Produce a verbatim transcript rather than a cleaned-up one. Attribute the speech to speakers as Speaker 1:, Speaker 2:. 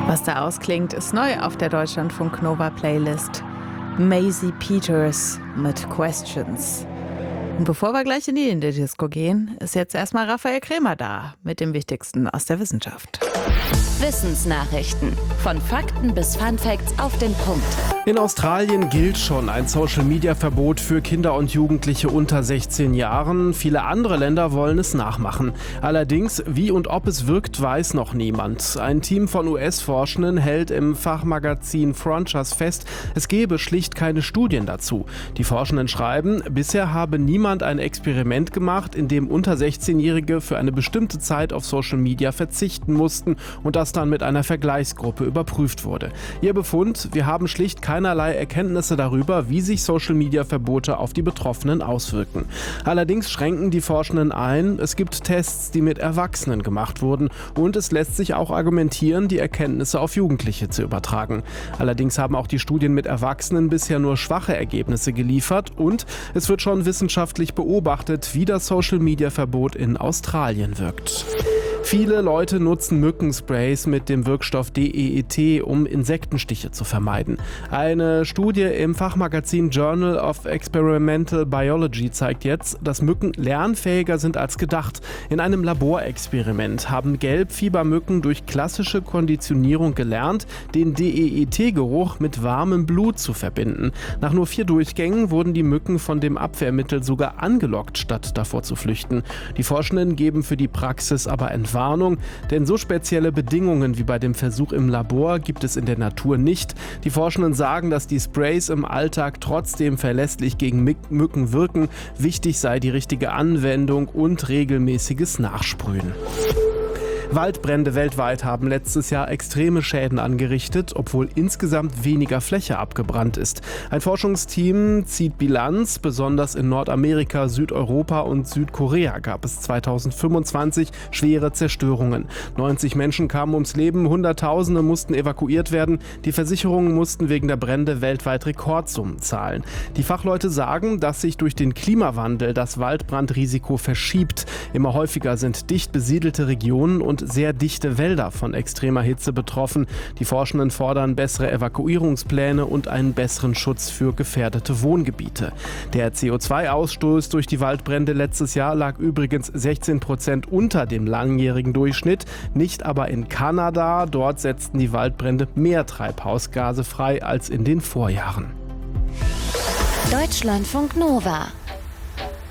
Speaker 1: Was da ausklingt, ist neu auf der Deutschlandfunk Nova Playlist. Maisie Peters mit Questions. Und bevor wir gleich in die Indie-Disco gehen, ist jetzt erstmal Raphael Krämer da mit dem Wichtigsten aus der Wissenschaft.
Speaker 2: Wissensnachrichten. Von Fakten bis Funfacts auf den Punkt.
Speaker 3: In Australien gilt schon ein Social-Media-Verbot für Kinder und Jugendliche unter sechzehn Jahren. Viele andere Länder wollen es nachmachen. Allerdings, wie und ob es wirkt, weiß noch niemand. Ein Team von U S-Forschenden hält im Fachmagazin Frontiers fest, es gebe schlicht keine Studien dazu. Die Forschenden schreiben, bisher habe niemand ein Experiment gemacht, in dem unter sechzehnjährige für eine bestimmte Zeit auf Social-Media verzichten mussten und das dann mit einer Vergleichsgruppe überprüft wurde. Ihr Befund, wir haben schlicht keinerlei Erkenntnisse darüber, wie sich Social-Media-Verbote auf die Betroffenen auswirken. Allerdings schränken die Forschenden ein, es gibt Tests, die mit Erwachsenen gemacht wurden und es lässt sich auch argumentieren, die Erkenntnisse auf Jugendliche zu übertragen. Allerdings haben auch die Studien mit Erwachsenen bisher nur schwache Ergebnisse geliefert und es wird schon wissenschaftlich beobachtet, wie das Social-Media-Verbot in Australien wirkt. Viele Leute nutzen Mückensprays mit dem Wirkstoff D E E T, um Insektenstiche zu vermeiden. Eine Studie im Fachmagazin Journal of Experimental Biology zeigt jetzt, dass Mücken lernfähiger sind als gedacht. In einem Laborexperiment haben Gelbfiebermücken durch klassische Konditionierung gelernt, den D E E T-Geruch mit warmem Blut zu verbinden. Nach nur vier Durchgängen wurden die Mücken von dem Abwehrmittel sogar angelockt, statt davor zu flüchten. Die Forschenden geben für die Praxis aber Entwarnung. Warnung, denn so spezielle Bedingungen wie bei dem Versuch im Labor gibt es in der Natur nicht. Die Forschenden sagen, dass die Sprays im Alltag trotzdem verlässlich gegen Mücken wirken. Wichtig sei die richtige Anwendung und regelmäßiges Nachsprühen. Waldbrände weltweit haben letztes Jahr extreme Schäden angerichtet, obwohl insgesamt weniger Fläche abgebrannt ist. Ein Forschungsteam zieht Bilanz. Besonders in Nordamerika, Südeuropa und Südkorea gab es zweitausendfünfundzwanzig schwere Zerstörungen. neunzig Menschen kamen ums Leben, Hunderttausende mussten evakuiert werden. Die Versicherungen mussten wegen der Brände weltweit Rekordsummen zahlen. Die Fachleute sagen, dass sich durch den Klimawandel das Waldbrandrisiko verschiebt. Immer häufiger sind dicht besiedelte Regionen und sehr dichte Wälder von extremer Hitze betroffen. Die Forschenden fordern bessere Evakuierungspläne und einen besseren Schutz für gefährdete Wohngebiete. Der C O zwei Ausstoß durch die Waldbrände letztes Jahr lag übrigens sechzehn Prozent unter dem langjährigen Durchschnitt, nicht aber in Kanada. Dort setzten die Waldbrände mehr Treibhausgase frei als in den Vorjahren.
Speaker 2: Deutschlandfunk Nova.